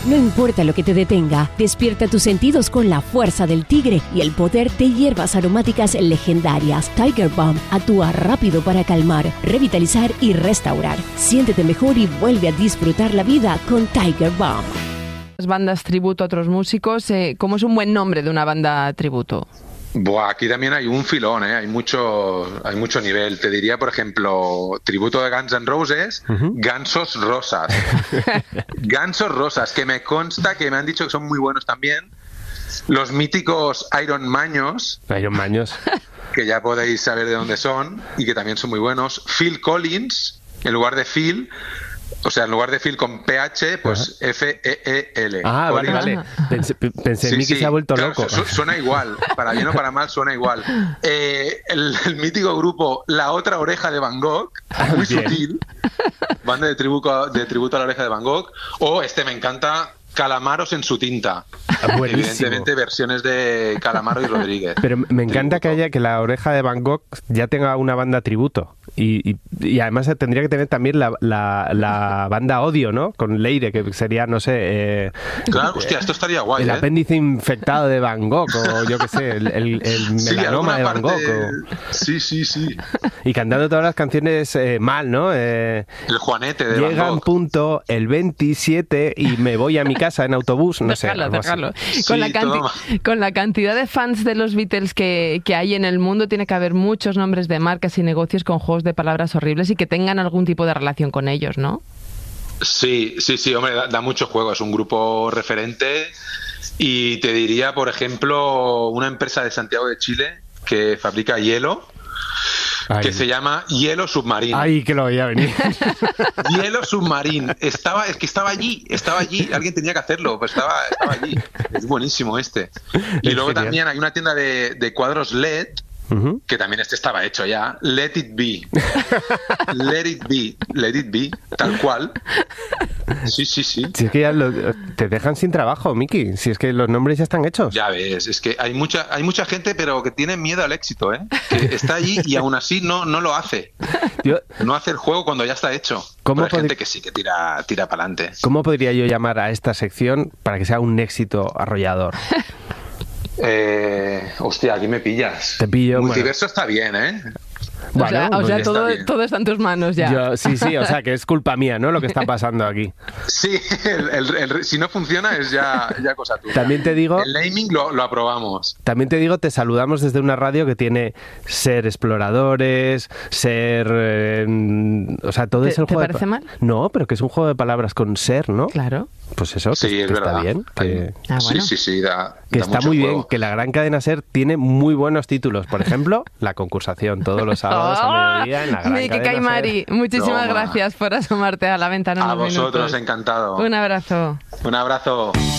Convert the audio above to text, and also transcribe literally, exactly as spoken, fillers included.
No importa lo que te detenga, despierta tus sentidos con la fuerza del tigre y el poder de hierbas aromáticas legendarias. Tiger Balm actúa rápido para calmar, revitalizar y restaurar. Siéntete mejor y vuelve a disfrutar la vida con Tiger Balm. Las bandas tributo a otros músicos, eh, ¿cómo es un buen nombre de una banda tributo? Buah, aquí también hay un filón, ¿eh? Hay mucho, hay mucho nivel. Te diría, por ejemplo, tributo de Guns N' Roses, uh-huh. Gansos Rosas. Gansos Rosas, que me consta que me han dicho que son muy buenos también. Los míticos Iron Maños. Iron Maños. Que ya podéis saber de dónde son y que también son muy buenos. Phil Collins, en lugar de Phil... O sea, en lugar de Phil con P H, pues uh-huh. F E E L. Ah, vale, vale. Pensé, pensé sí, Miki sí, se ha vuelto claro, loco. Su, suena igual. Para bien o para mal, suena igual. Eh, el, el mítico grupo La Otra Oreja de Van Gogh, muy bien. Sutil. Banda de tributo, de tributo a la oreja de Van Gogh. O este me encanta... Calamaros en su tinta. Buenísimo. Evidentemente versiones de Calamaro y Rodríguez. Pero me encanta tributo. que haya que la oreja de Van Gogh ya tenga una banda tributo. Y, y, y además tendría que tener también la, la, la banda Odio, ¿no? Con Leire, que sería, no sé... Eh, claro, hostia, esto estaría guay, El ¿eh? apéndice infectado de Van Gogh, o yo qué sé, el, el, el sí, melanoma de Van Gogh. Parte... O... Sí, sí, sí. Y cantando todas las canciones eh, mal, ¿no? Eh, el Juanete de Llega Van Gogh. en punto el veintisiete y me voy a mi casa en autobús, no sé. Dejarlo, dejarlo. Sí, con, la canti- con la cantidad de fans de los Beatles que, que hay en el mundo, tiene que haber muchos nombres de marcas y negocios con juegos de palabras horribles y que tengan algún tipo de relación con ellos, ¿no? Sí, sí, sí, hombre, da, da mucho juego, es un grupo referente y te diría, por ejemplo, una empresa de Santiago de Chile que fabrica hielo, Ay. que se llama Hielo Submarine. Ay, que lo veía venir. Hielo Submarine. Estaba, es que estaba allí, estaba allí. Alguien tenía que hacerlo, pues estaba, estaba allí. Es buenísimo este. Y luego genial. También hay una tienda de, de cuadros L E D. Uh-huh. Que también este estaba hecho ya. Let it be. Let it be. Let it be. Tal cual. Sí, sí, sí. Si es que ya lo, te dejan sin trabajo, Miki. Si es que los nombres ya están hechos. Ya ves, es que hay mucha, hay mucha gente, pero que tiene miedo al éxito, ¿eh? Que está allí y aún así no, no lo hace. Yo, no hace el juego cuando ya está hecho. ¿Cómo pero hay pod- gente que sí, que tira, tira para adelante. ¿Cómo podría yo llamar a esta sección para que sea un éxito arrollador? Eh, hostia, aquí me pillas. Te pillo. Multiverso bueno. Está bien, ¿eh? Bueno, o sea, pues o sea todo, todo está en tus manos ya. Yo, sí, sí, o sea, que es culpa mía, ¿no? Lo que está pasando aquí. Sí, el, el, el, si no funciona es ya, ya cosa tuya. También te digo... El naming lo, lo aprobamos. También te digo, te saludamos desde una radio que tiene ser exploradores, ser... Eh, o sea, todo ¿Te, es el ¿te juego... parece de, mal? No, pero que es un juego de palabras con ser, ¿no? Claro. Pues eso, que, sí, que es está verdad. bien. Que, ah, bueno. Sí, sí, sí, da, que da está mucho muy juego. bien, que la gran cadena SER tiene muy buenos títulos. Por ejemplo, La Concursación, todos los sábados oh, a mediodía en la gran Miki cadena Caimari, SER. muchísimas Toma. gracias por asomarte a la ventana. A unos vosotros, minutos. encantado. Un abrazo. Un abrazo.